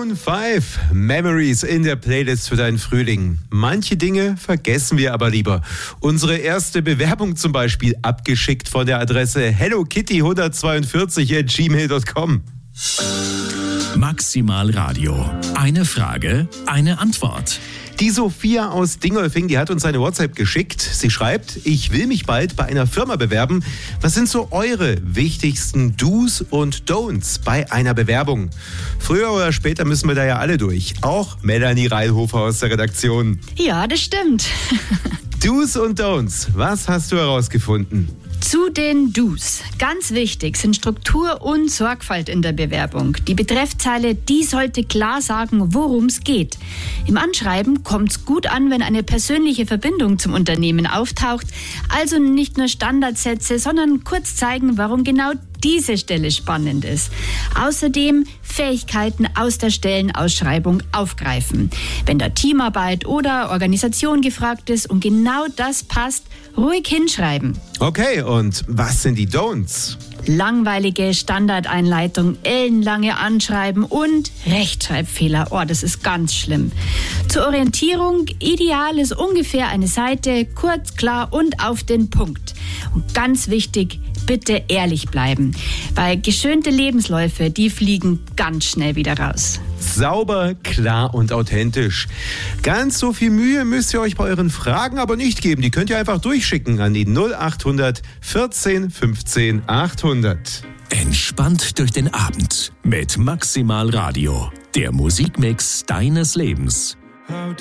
Maroon 5, Memories in der Playlist für deinen Frühling. Manche Dinge vergessen wir aber lieber. Unsere erste Bewerbung zum Beispiel abgeschickt von der Adresse hellokitty142@gmail.com. Maximal Radio. Eine Frage, eine Antwort. Die Sophia aus Dingolfing, die hat uns eine WhatsApp geschickt. Sie schreibt, ich will mich bald bei einer Firma bewerben. Was sind so eure wichtigsten Do's und Don'ts bei einer Bewerbung? Früher oder später müssen wir da ja alle durch. Auch Melanie Reilhofer aus der Redaktion. Ja, das stimmt. Do's und Don'ts, was hast du herausgefunden? Zu den Do's. Ganz wichtig sind Struktur und Sorgfalt in der Bewerbung. Die Betreffzeile, die sollte klar sagen, worum es geht. Im Anschreiben kommt es gut an, wenn eine persönliche Verbindung zum Unternehmen auftaucht. Also nicht nur Standardsätze, sondern kurz zeigen, warum genau diese Stelle spannend ist. Außerdem Fähigkeiten aus der Stellenausschreibung aufgreifen. Wenn da Teamarbeit oder Organisation gefragt ist und genau das passt, ruhig hinschreiben. Okay, und was sind die Don'ts? Langweilige Standardeinleitung, ellenlange Anschreiben und Rechtschreibfehler. Oh, das ist ganz schlimm. Zur Orientierung, ideal ist ungefähr eine Seite, kurz, klar und auf den Punkt. Und ganz wichtig, bitte ehrlich bleiben, weil geschönte Lebensläufe, die fliegen ganz schnell wieder raus. Sauber, klar und authentisch. Ganz so viel Mühe müsst ihr euch bei euren Fragen aber nicht geben. Die könnt ihr einfach durchschicken an die 0800 14 15 800. Entspannt durch den Abend mit Maximal Radio. Der Musikmix deines Lebens.